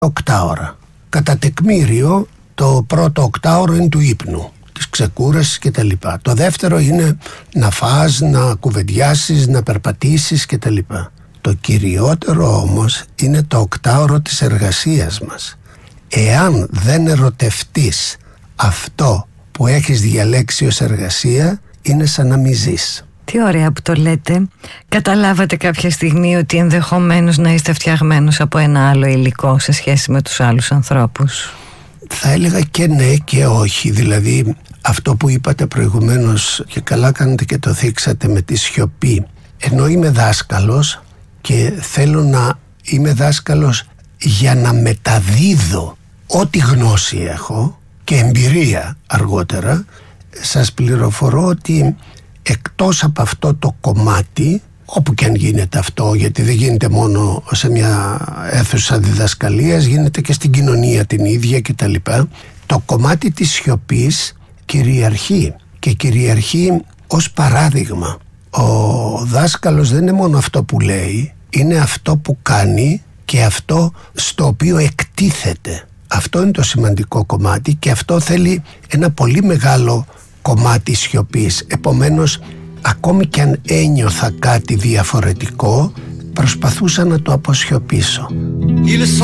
οκτάωρα. Κατά τεκμήριο, το πρώτο οκτάωρο είναι του ύπνου, της ξεκούρασης κτλ. Το δεύτερο είναι να φας, να κουβεντιάσεις, να περπατήσεις κτλ. Το κυριότερο όμως είναι το οκτάωρο της εργασίας μας. Εάν δεν ερωτευτείς αυτό που έχεις διαλέξει ως εργασία, είναι σαν να μη ζεις. Τι ωραία που το λέτε. Καταλάβατε κάποια στιγμή ότι ενδεχομένως να είστε φτιαγμένος από ένα άλλο υλικό σε σχέση με τους άλλους ανθρώπους? Θα έλεγα και ναι και όχι. Δηλαδή αυτό που είπατε προηγουμένως, και καλά κάνετε και το θίξατε με τη σιωπή. Ενώ είμαι δάσκαλος και θέλω να είμαι δάσκαλος για να μεταδίδω ό,τι γνώση έχω και εμπειρία αργότερα, σας πληροφορώ ότι εκτός από αυτό το κομμάτι, όπου και αν γίνεται αυτό, γιατί δεν γίνεται μόνο σε μια αίθουσα διδασκαλίας, γίνεται και στην κοινωνία την ίδια κτλ. Το κομμάτι της σιωπής κυριαρχεί, και κυριαρχεί ως παράδειγμα. Ο δάσκαλος δεν είναι μόνο αυτό που λέει, είναι αυτό που κάνει και αυτό στο οποίο εκτίθεται. Αυτό είναι το σημαντικό κομμάτι και αυτό θέλει ένα πολύ μεγάλο κομμάτι σιωπής. Επομένως, ακόμη κι αν ένιωθα κάτι διαφορετικό, προσπαθούσα να το αποσιωπήσω.